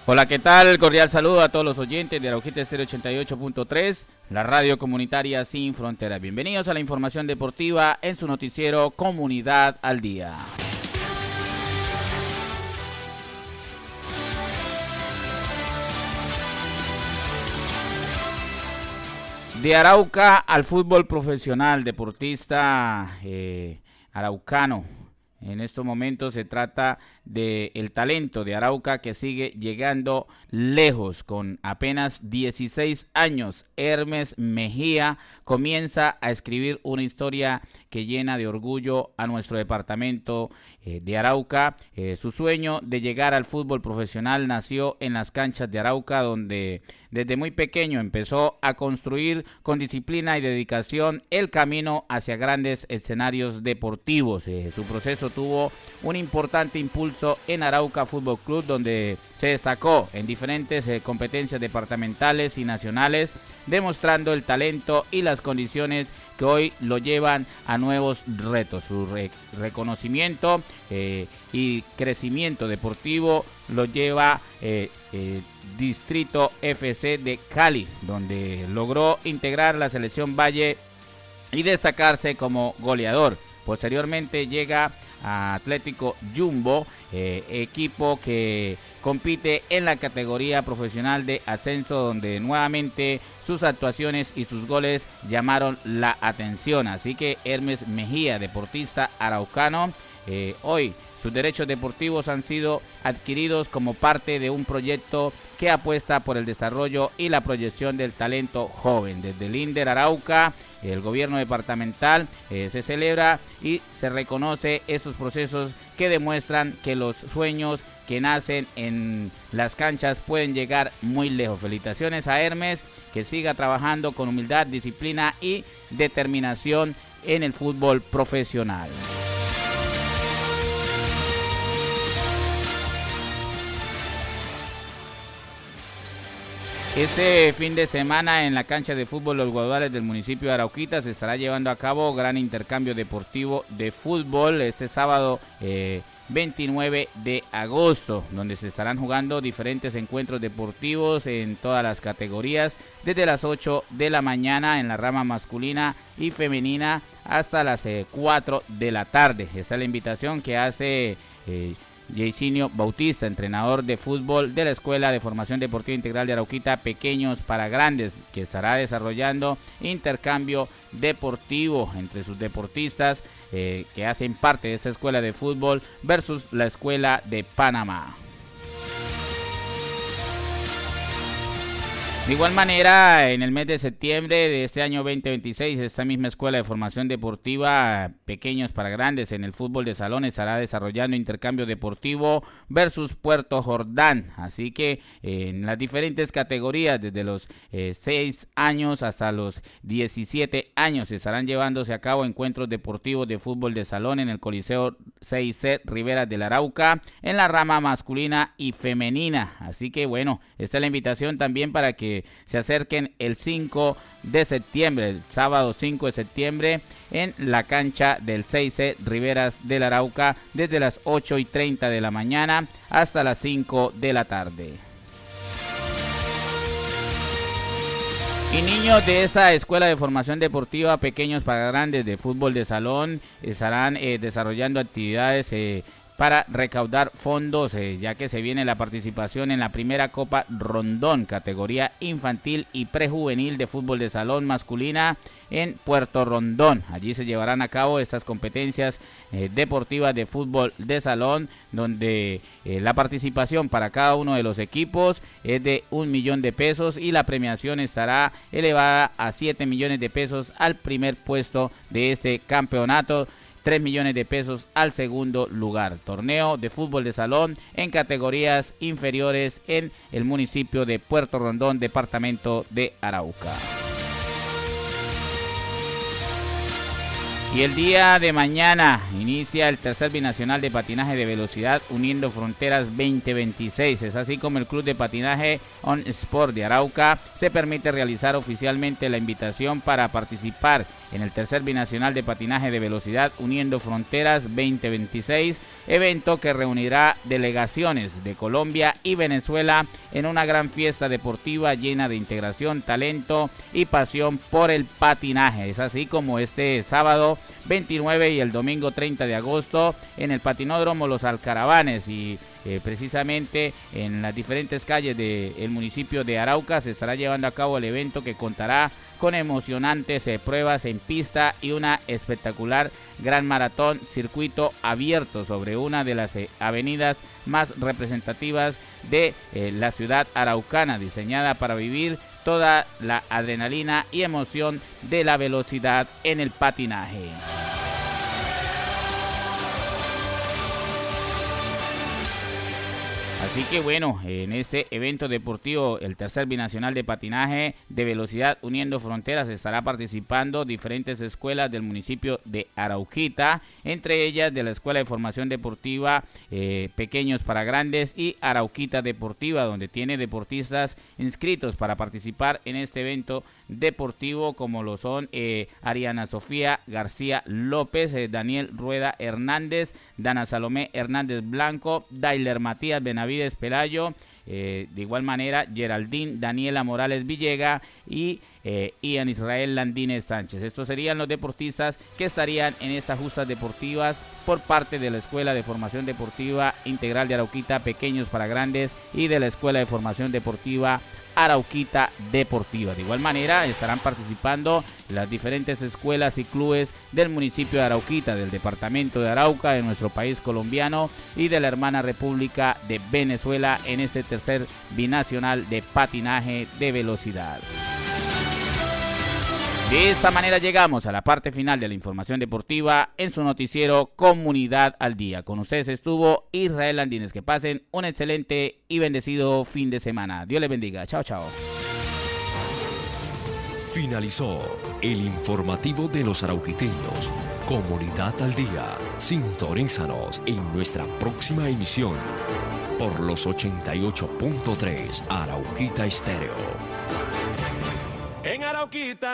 Hola, ¿qué tal? Cordial saludo a todos los oyentes de Arauquita Estéreo 88.3, la radio comunitaria sin fronteras. Bienvenidos a la información deportiva en su noticiero Comunidad al Día. De Arauca al fútbol profesional, deportista araucano. En estos momentos se trata del talento de Arauca que sigue llegando lejos. Con apenas 16 años, Hermes Mejía comienza a escribir una historia que llena de orgullo a nuestro departamento de Arauca. Su sueño de llegar al fútbol profesional nació en las canchas de Arauca, donde desde muy pequeño empezó a construir con disciplina y dedicación el camino hacia grandes escenarios deportivos. Su proceso tuvo un importante impulso en Arauca Fútbol Club, donde se destacó en diferentes competencias departamentales y nacionales, demostrando el talento y las condiciones que hoy lo llevan a nuevos retos. Su reconocimiento y crecimiento deportivo lo lleva Distrito FC de Cali, donde logró integrar la selección Valle y destacarse como goleador. Posteriormente llega a Atlético Jumbo, equipo que compite en la categoría profesional de ascenso, donde nuevamente sus actuaciones y sus goles llamaron la atención. Así que Hermes Mejía, deportista araucano, hoy sus derechos deportivos han sido adquiridos como parte de un proyecto que apuesta por el desarrollo y la proyección del talento joven. Desde el INDER Arauca, el gobierno departamental se celebra y se reconoce estos procesos que demuestran que los sueños que nacen en las canchas pueden llegar muy lejos. Felicitaciones a Hermes, que siga trabajando con humildad, disciplina y determinación en el fútbol profesional. Este fin de semana en la cancha de fútbol Los Guaduales del municipio de Arauquita se estará llevando a cabo gran intercambio deportivo de fútbol este sábado 29 de agosto, donde se estarán jugando diferentes encuentros deportivos en todas las categorías, desde las 8 de la mañana en la rama masculina y femenina hasta las 4 de la tarde. Esta es la invitación que hace Yeicinio Bautista, entrenador de fútbol de la Escuela de Formación Deportiva Integral de Arauquita, Pequeños para Grandes, que estará desarrollando intercambio deportivo entre sus deportistas que hacen parte de esta escuela de fútbol versus la Escuela de Panamá. De igual manera, en el mes de septiembre de este año 2026, esta misma Escuela de Formación Deportiva Pequeños para Grandes en el fútbol de salón estará desarrollando intercambio deportivo versus Puerto Jordán. Así que en las diferentes categorías, desde los 6 años hasta los 17 años, estarán llevándose a cabo encuentros deportivos de fútbol de salón en el Coliseo 6C Rivera del Arauca, en la rama masculina y femenina. Así que bueno, esta es la invitación también para que se acerquen el 5 de septiembre, el sábado 5 de septiembre, en la cancha del 6C Riveras del Arauca, desde las 8:30 de la mañana hasta las 5 de la tarde. Y niños de esta Escuela de Formación Deportiva Pequeños para Grandes de fútbol de salón estarán desarrollando actividades para recaudar fondos, ya que se viene la participación en la primera Copa Rondón, categoría infantil y prejuvenil de fútbol de salón masculina en Puerto Rondón. Allí se llevarán a cabo estas competencias deportivas de fútbol de salón, donde la participación para cada uno de los equipos es de 1 millón de pesos y la premiación estará elevada a 7 millones de pesos al primer puesto de este campeonato, 3 millones de pesos al segundo lugar. Torneo de fútbol de salón en categorías inferiores en el municipio de Puerto Rondón, departamento de Arauca. Y el día de mañana inicia el tercer binacional de patinaje de velocidad Uniendo Fronteras 2026. Es así como el Club de Patinaje On Sport de Arauca se permite realizar oficialmente la invitación para participar en el tercer binacional de patinaje de velocidad Uniendo Fronteras 2026, evento que reunirá delegaciones de Colombia y Venezuela en una gran fiesta deportiva llena de integración, talento y pasión por el patinaje. Es así como este sábado 29 y el domingo 30 de agosto en el patinódromo Los Alcaravanes y precisamente en las diferentes calles del municipio de Arauca se estará llevando a cabo el evento, que contará con emocionantes pruebas en pista y una espectacular gran maratón circuito abierto sobre una de las avenidas más representativas de la ciudad araucana, diseñada para vivir toda la adrenalina y emoción de la velocidad en el patinaje. Así que bueno, en este evento deportivo, el tercer binacional de patinaje de velocidad Uniendo Fronteras, estará participando diferentes escuelas del municipio de Arauquita, entre ellas de la Escuela de Formación Deportiva Pequeños para Grandes y Arauquita Deportiva, donde tiene deportistas inscritos para participar en este evento deportivo, como lo son Ariana Sofía García López, Daniel Rueda Hernández, Dana Salomé Hernández Blanco, Dailer Matías Benavides Pelayo, de igual manera Geraldine Daniela Morales Villega y Ian Israel Landines Sánchez. Estos serían los deportistas que estarían en estas justas deportivas por parte de la Escuela de Formación Deportiva Integral de Arauquita Pequeños para Grandes y de la Escuela de Formación Deportiva Arauquita Deportiva. De igual manera estarán participando las diferentes escuelas y clubes del municipio de Arauquita, del departamento de Arauca, de nuestro país colombiano y de la hermana República de Venezuela en este tercer binacional de patinaje de velocidad. De esta manera llegamos a la parte final de la información deportiva en su noticiero Comunidad al Día. Con ustedes estuvo Israel Landines. Que pasen un excelente y bendecido fin de semana. Dios les bendiga. Chao, chao. Finalizó el informativo de los arauquiteños. Comunidad al Día. Sintonízanos en nuestra próxima emisión por los 88.3 Arauquita Estéreo. En Arauquita